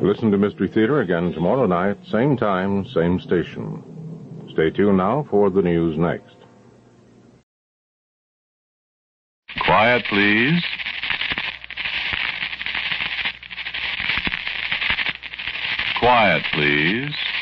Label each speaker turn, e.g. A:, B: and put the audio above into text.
A: Listen to Mystery Theater again tomorrow night, same time, same station. Stay tuned now for the news next.
B: Quiet, please. Quiet, please.